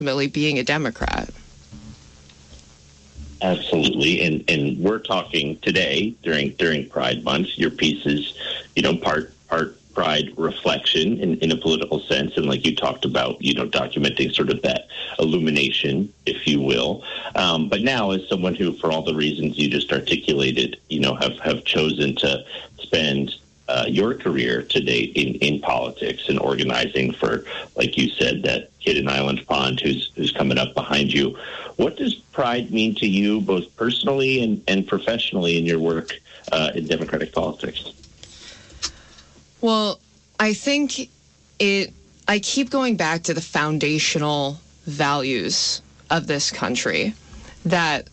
ultimately being a Democrat. Absolutely, and we're talking today during Pride Month. Your piece is, part Pride reflection in a political sense, and like you talked about, documenting sort of that illumination, if you will. But now, as someone who, for all the reasons you just articulated, have chosen to spend your career to date in politics and organizing for, like you said, that kid in Island Pond who's coming up behind you. What does Pride mean to you, both personally and professionally, in your work in Democratic politics? Well, I think I keep going back to the foundational values of this country, that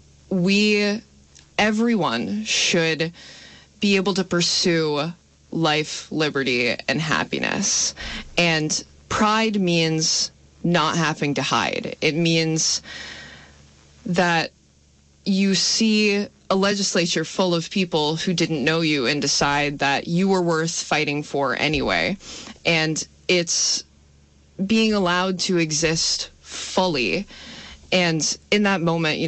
everyone should be able to pursue life, liberty, and happiness. And pride means not having to hide. It means that you see a legislature full of people who didn't know you and decide that you were worth fighting for anyway. And it's being allowed to exist fully. And in that moment,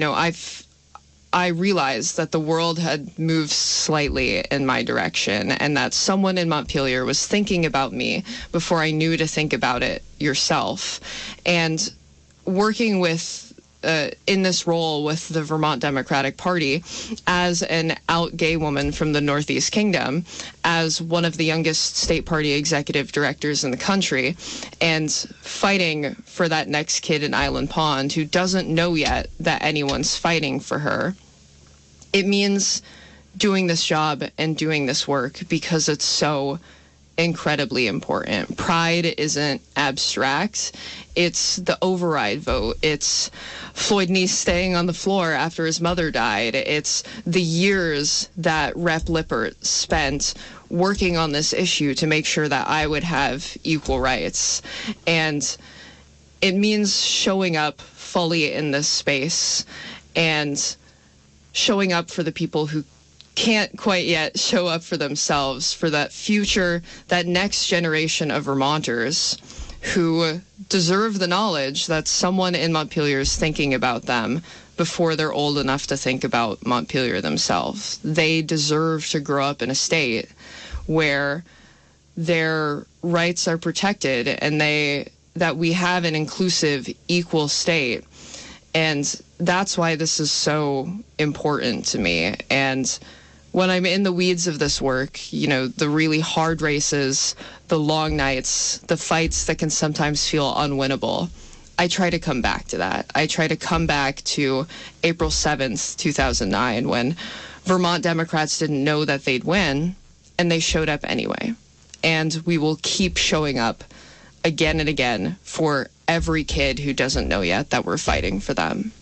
I realized that the world had moved slightly in my direction, and that someone in Montpelier was thinking about me before I knew to think about it yourself. And working with in this role with the Vermont Democratic Party as an out gay woman from the Northeast Kingdom, as one of the youngest state party executive directors in the country, and fighting for that next kid in Island Pond who doesn't know yet that anyone's fighting for her. It means doing this job and doing this work because it's so incredibly important. Pride isn't abstract. It's the override vote. It's Floyd Neese staying on the floor after his mother died. It's the years that Rep. Lippert spent working on this issue to make sure that I would have equal rights. And it means showing up fully in this space and showing up for the people who can't quite yet show up for themselves, for that future, that next generation of Vermonters who deserve the knowledge that someone in Montpelier is thinking about them before they're old enough to think about Montpelier themselves. They deserve to grow up in a state where their rights are protected and that we have an inclusive, equal state. And that's why this is so important to me. And when I'm in the weeds of this work, the really hard races, the long nights, the fights that can sometimes feel unwinnable, I try to come back to that. I try to come back to April 7th, 2009, when Vermont Democrats didn't know that they'd win, and they showed up anyway. And we will keep showing up again and again for every kid who doesn't know yet that we're fighting for them.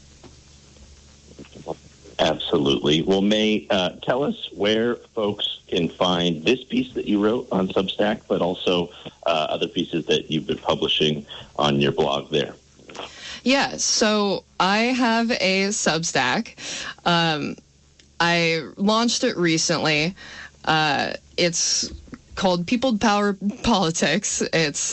Absolutely. Well, May, tell us where folks can find this piece that you wrote on Substack, but also other pieces that you've been publishing on your blog there. Yeah, so I have a Substack. I launched it recently. It's called People Power Politics. It's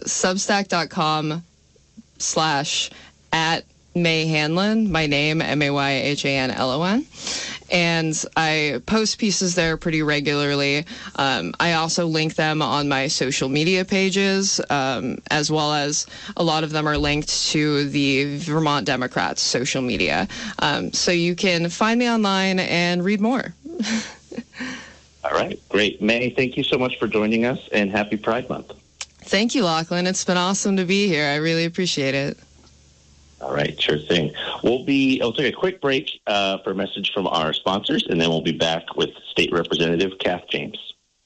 substack.com/@May Hanlon, my name, MAYHANLON. And I post pieces there pretty regularly. I also link them on my social media pages, as well as a lot of them are linked to the Vermont Democrats' social media. So you can find me online and read more. All right, great. May, thank you so much for joining us, and happy Pride Month. Thank you, Lachlan. It's been awesome to be here. I really appreciate it. All right, sure thing. We'll take a quick break for a message from our sponsors, and then we'll be back with State Representative Kath James.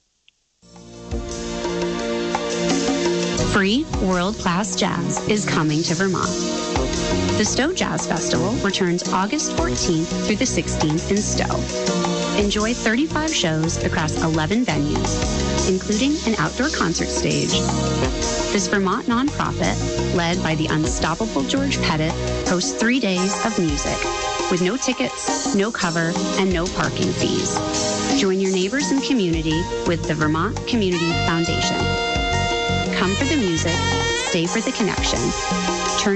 Free world-class jazz is coming to Vermont. The Stowe Jazz Festival returns August 14th through the 16th in Stowe. Enjoy 35 shows across 11 venues, including an outdoor concert stage. This Vermont nonprofit, led by the unstoppable George Pettit, hosts 3 days of music with no tickets, no cover, and no parking fees. Join your neighbors and community with the Vermont Community Foundation. Come for the music, stay for the connection.